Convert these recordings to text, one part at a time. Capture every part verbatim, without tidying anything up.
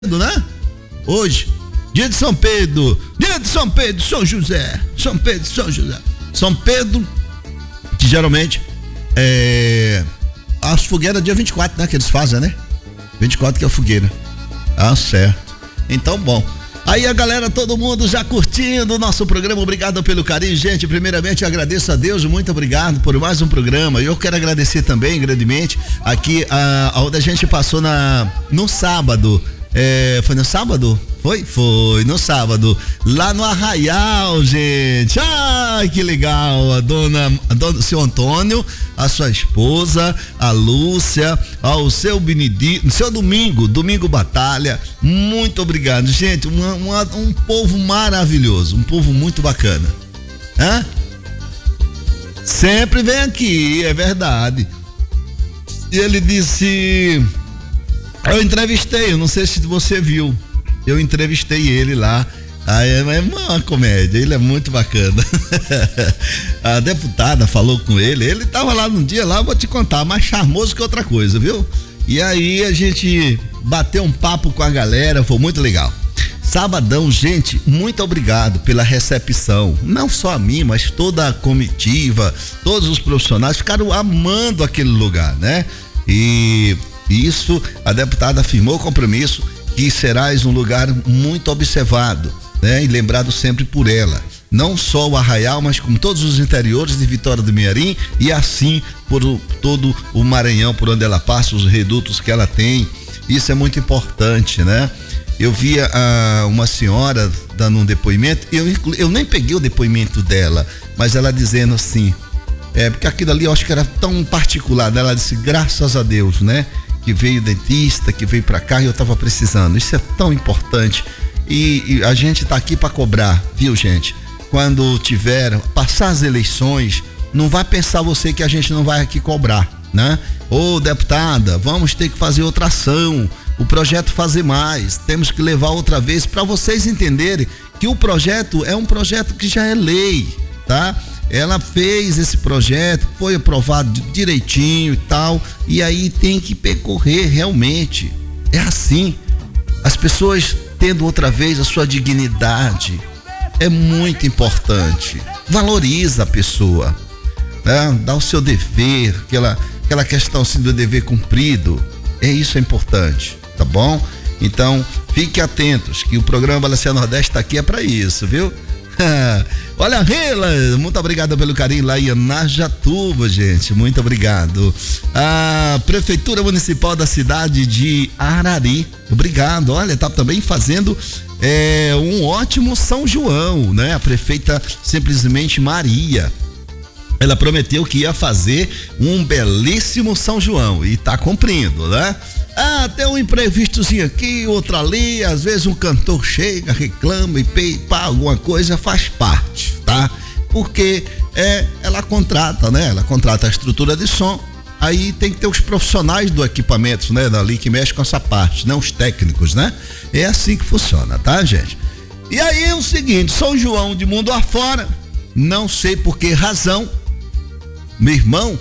né? Hoje, dia de São Pedro, dia de São Pedro, São José, São Pedro, São José. São Pedro, que geralmente é as fogueiras dia vinte e quatro, né? Que eles fazem, né? vinte e quatro que é a fogueira. Ah, certo. Então, bom. Aí a galera, todo mundo já curtindo o nosso programa, obrigado pelo carinho, gente. Primeiramente eu agradeço a Deus, muito obrigado por mais um programa. E eu quero agradecer também, grandemente, aqui a, a onde a gente passou na, no sábado. É, foi no sábado? Foi? Foi, no sábado. Lá no Arraial, gente. Ai, que legal. A dona, a dona seu Antônio, a sua esposa, a Lúcia, ao seu Benedito, seu Domingo, Domingo Batalha. Muito obrigado, gente. Uma, uma, um povo maravilhoso, um povo muito bacana. Hã? Sempre vem aqui, é verdade. E ele disse... Eu entrevistei, eu não sei se você viu, eu entrevistei ele lá, aí é uma comédia, ele é muito bacana. A deputada falou com ele, ele tava lá num dia lá, vou te contar, mais charmoso que outra coisa, viu? E aí a gente bateu um papo com a galera, foi muito legal. Sabadão, gente, muito obrigado pela recepção, não só a mim, mas toda a comitiva, todos os profissionais ficaram amando aquele lugar, né? E... Isso, a deputada afirmou o compromisso que serás um lugar muito observado, né? E lembrado sempre por ela. Não só o Arraial, mas como todos os interiores de Vitória do Mearim e assim por o, todo o Maranhão, por onde ela passa, os redutos que ela tem. Isso é muito importante, né? Eu via ah, uma senhora dando um depoimento, eu, eu nem peguei o depoimento dela, mas ela dizendo assim, é, porque aquilo ali eu acho que era tão particular, ela disse, graças a Deus, né? Que veio dentista, que veio pra cá e eu tava precisando. Isso é tão importante. E, e a gente tá aqui pra cobrar, viu, gente? Quando tiver, passar as eleições, não vai pensar você que a gente não vai aqui cobrar, né? Ô, deputada, vamos ter que fazer outra ação. O projeto Fazer Mais. Temos que levar outra vez para vocês entenderem que o projeto é um projeto que já é lei, tá? Ela fez esse projeto, foi aprovado direitinho e tal, e aí tem que percorrer realmente. É assim. As pessoas tendo outra vez a sua dignidade. É muito importante. Valoriza a pessoa, né? Dá o seu dever, aquela, aquela questão assim do dever cumprido. É isso, é importante, tá bom? Então, fiquem atentos que o programa Balancear Nordeste está aqui é para isso, viu? Olha, Rila, muito obrigado pelo carinho lá em Anajatuba, gente, muito obrigado. A Prefeitura Municipal da cidade de Arari, obrigado, olha, tá também fazendo é, um ótimo São João, né? A prefeita simplesmente Maria, ela prometeu que ia fazer um belíssimo São João e tá cumprindo, né? Ah, tem um imprevistozinho aqui, outro ali, às vezes um cantor chega, reclama e pá, alguma coisa, faz parte, tá? Porque é, ela contrata, né? Ela contrata a estrutura de som, aí tem que ter os profissionais do equipamento, né? Dali que mexe com essa parte, não os técnicos, né? É assim que funciona, tá, gente? E aí é o seguinte, São João de mundo afora, não sei por que razão, meu irmão,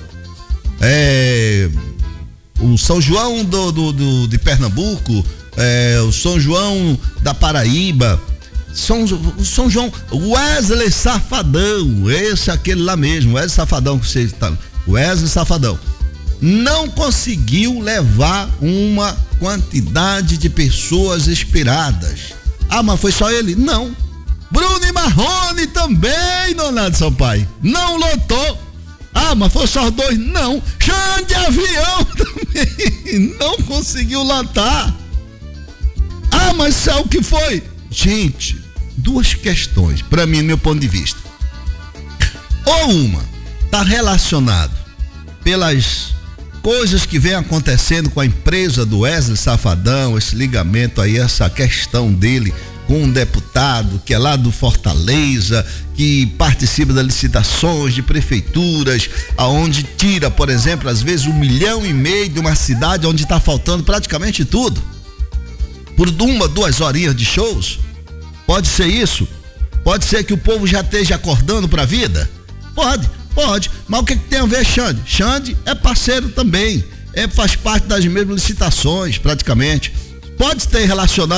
é... o São João do, do, do, de Pernambuco, é, o São João da Paraíba, São, o São João Wesley Safadão, esse aquele lá mesmo, Wesley Safadão que você está, Wesley Safadão, não conseguiu levar uma quantidade de pessoas esperadas. Ah, mas foi só ele? Não. Bruno e Marrone também, Donado Sampaio, não lotou. Ah, mas foi só dois? Não. Xande de Avião também não conseguiu lotar. Ah, mas sabe o que foi? Gente, duas questões, para mim, meu ponto de vista. Ou uma, tá relacionado pelas coisas que vem acontecendo com a empresa do Wesley Safadão, esse ligamento aí, essa questão dele com um deputado que é lá do Fortaleza, que participa das licitações de prefeituras, aonde tira, por exemplo, às vezes um milhão e meio de uma cidade onde está faltando praticamente tudo, por uma, duas horinhas de shows. Pode ser isso? Pode ser que o povo já esteja acordando para a vida? Pode, pode, mas o que, que tem a ver, Xande? Xande é parceiro também, é, faz parte das mesmas licitações, praticamente. pode ter relacionado